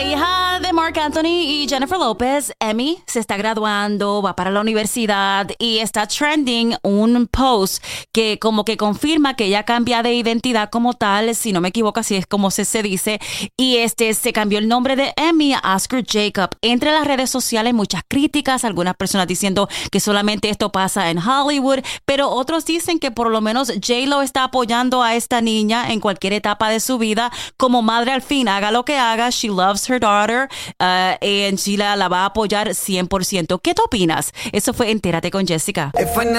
hija de Marc Anthony y Jennifer Lopez, Emmy, se está graduando, va para la universidad y está trending un post que como que confirma que ella cambia de identidad como tal, si no me equivoco, así es como se dice, y se cambió el nombre de Emmy a Oscar Jacob. Entre las redes sociales muchas críticas, algunas personas diciendo que solamente esto pasa en Hollywood, pero otros dicen que por lo menos J-Lo está apoyando a esta niña en cualquier etapa de su vida. Como madre, al fin, haga lo que haga, she loves her daughter, y Sheila la va a apoyar 100%. ¿Qué tú opinas? Eso fue Entérate con Jessica.